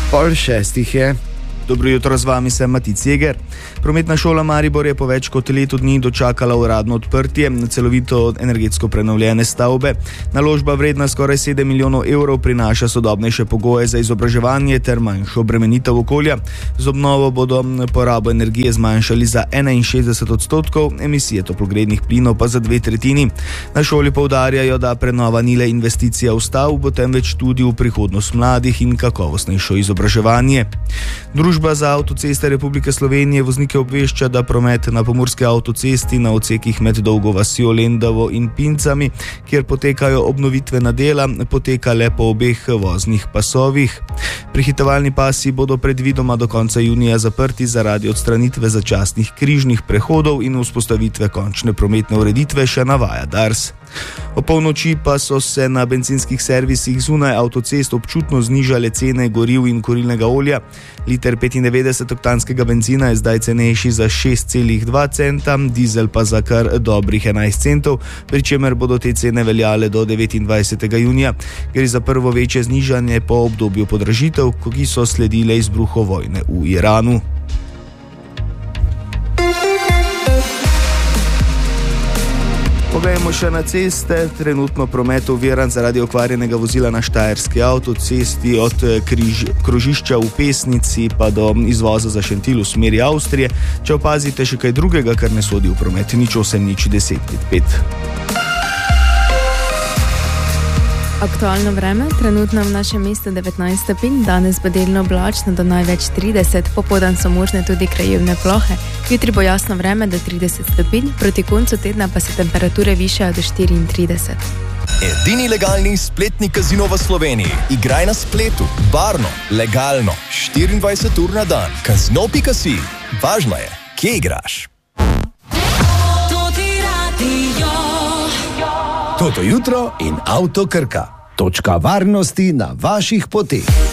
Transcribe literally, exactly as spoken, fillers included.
Pol šestih je. Dobro jutro, z vami sem Matic Jeger. Prometna šola Maribor je po več kot letu dni dočakala uradno odprtje celovito energetsko prenovljene stavbe. Naložba vredna skoraj sedem milijonov evrov prinaša sodobnejše pogoje za izobraževanje ter manjšo obremenitev okolja. Z obnovo bodo porabo energije zmanjšali za enainšestdeset odstotkov, emisije toplogrednih plinov pa za dve tretjini. Na šoli poudarjajo, da prenova ni le investicija v stavbo, temveč tudi v prihodnost mladih in kakovostnejšo izobraževanje. Družba za avtoceste Republike Slovenije voznike obvešča, da promet na pomurski avtocesti na odsekih med Dolgo vasjo, Lendavo in Pincami, kjer potekajo obnovitvena dela, poteka le po obeh voznih pasovih. Prehitevalni pasi bodo predvidoma do konca junija zaprti zaradi odstranitve začasnih križnih prehodov in vzpostavitve končne prometne ureditve, še navaja Dars. O polnoči pa so se na bencinskih servisih zunaj avtocest občutno znižale cene goriv in kurilnega olja. Liter petindevetdesetoktanskega benzina je zdaj cenejši za šest celih dva centa, dizel pa za kar dobrih enajst centov, pri čemer bodo te cene veljale do devetindvajsetega junija. Gre za prvo večje znižanje po obdobju podražitev, ki so sledile izbruhu vojne v Iranu. Poglejmo še na ceste. Trenutno promet oviran zaradi okvarjenega vozila na štajerski avtocesti od križ, krožišča v Pesnici pa do izvoza za Šentilj v smeri Avstrije. Če opazite še kaj drugega, kar ne sodi v promet, nič osem nič deset pet pet. Aktualno vreme, trenutno v našem mestu devetnajst stopinj, danes bo delno oblačno do največ trideset, popoldan so možne tudi krajevne plohe. Jutri bo jasno vreme do trideset stopinj, proti koncu tedna pa se temperature višajo do štiriintrideset. Edini legalni spletni kazino v Sloveniji. Igraj na spletu, varno, legalno, štiriindvajset ur na dan. Kazino pika si. Važno je, kje igraš. Toto jutro in Avto Krka. Točka varnosti na vaših poteh.